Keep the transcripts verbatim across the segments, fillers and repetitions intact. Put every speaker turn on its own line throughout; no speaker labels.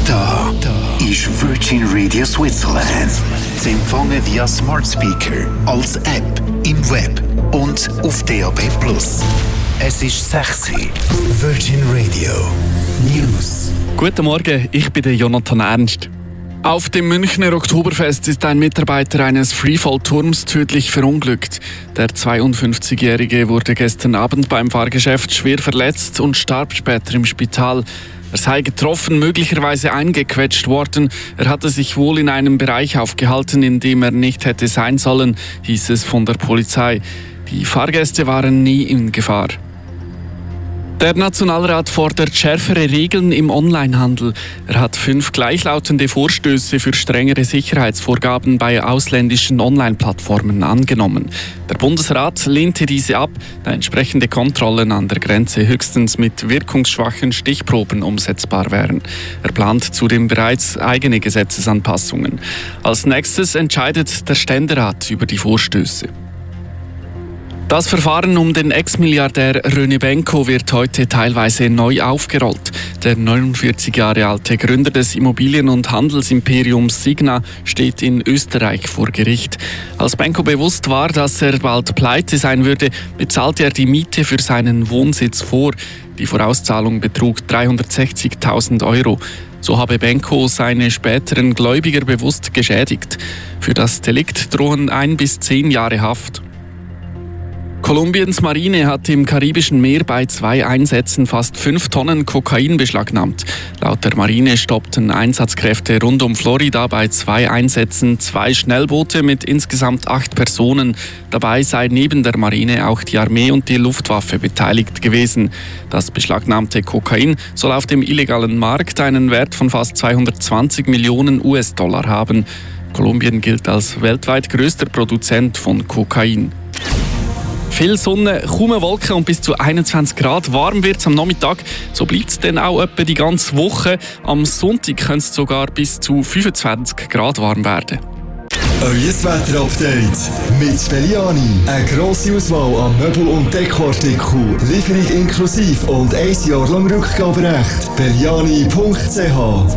Da, da ist Virgin Radio Switzerland. Sie empfangen via Smart Speaker, als App, im Web und auf D A B plus. Es ist sechs Uhr. Virgin Radio News.
Guten Morgen, ich bin der Jonathan Ernst. Auf dem Münchner Oktoberfest ist ein Mitarbeiter eines Freefall-Turms tödlich verunglückt. Der zweiundfünfzigjährige wurde gestern Abend beim Fahrgeschäft schwer verletzt und starb später im Spital. Er sei getroffen, möglicherweise eingequetscht worden. Er hatte sich wohl in einem Bereich aufgehalten, in dem er nicht hätte sein sollen, hieß es von der Polizei. Die Fahrgäste waren nie in Gefahr. Der Nationalrat fordert schärfere Regeln im Onlinehandel. Er hat fünf gleichlautende Vorstöße für strengere Sicherheitsvorgaben bei ausländischen Online-Plattformen angenommen. Der Bundesrat lehnte diese ab, da entsprechende Kontrollen an der Grenze höchstens mit wirkungsschwachen Stichproben umsetzbar wären. Er plant zudem bereits eigene Gesetzesanpassungen. Als nächstes entscheidet der Ständerat über die Vorstöße. Das Verfahren um den Ex-Milliardär René Benko wird heute teilweise neu aufgerollt. Der neunundvierzig Jahre alte Gründer des Immobilien- und Handelsimperiums Signa steht in Österreich vor Gericht. Als Benko bewusst war, dass er bald pleite sein würde, bezahlte er die Miete für seinen Wohnsitz vor. Die Vorauszahlung betrug dreihundertsechzigtausend Euro. So habe Benko seine späteren Gläubiger bewusst geschädigt. Für das Delikt drohen ein bis zehn Jahre Haft. Kolumbiens Marine hat im Karibischen Meer bei zwei Einsätzen fast fünf Tonnen Kokain beschlagnahmt. Laut der Marine stoppten Einsatzkräfte rund um Florida bei zwei Einsätzen zwei Schnellboote mit insgesamt acht Personen. Dabei sei neben der Marine auch die Armee und die Luftwaffe beteiligt gewesen. Das beschlagnahmte Kokain soll auf dem illegalen Markt einen Wert von fast zweihundertzwanzig Millionen U S-Dollar haben. Kolumbien gilt als weltweit größter Produzent von Kokain. Viel Sonne, kaum Wolken und bis zu einundzwanzig Grad. Warm wird es am Nachmittag. So bleibt es dann auch etwa die ganze Woche. Am Sonntag könnte es sogar bis zu fünfundzwanzig Grad warm werden.
Euer Wetterupdate mit Belliani. Eine grosse Auswahl an Möbel- und Dekoartikeln. Lieferung inklusiv und ein Jahr lang Rückgaberecht. Belliani punkt c h.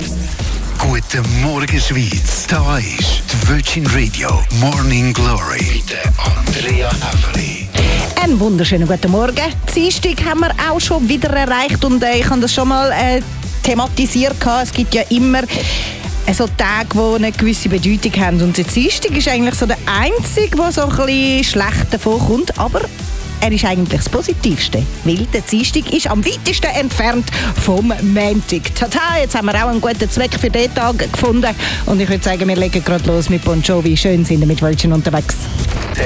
Guten Morgen, Schweiz. Da ist die Virgin Radio Morning Glory mit Andrea Every.
Einen wunderschönen guten Morgen. Dienstag haben wir auch schon wieder erreicht und äh, ich habe das schon mal äh, thematisiert. Es gibt ja immer äh, so Tage, die eine gewisse Bedeutung haben. Und der Dienstag ist eigentlich so der einzige, der so ein bisschen schlecht davon kommt. Aber er ist eigentlich das Positivste, weil der Dienstag ist am weitesten entfernt vom Montag. Tata, jetzt haben wir auch einen guten Zweck für diesen Tag gefunden und ich würde sagen, wir legen gerade los mit Bon Jovi. Schön sind wir mit Wölkchen unterwegs.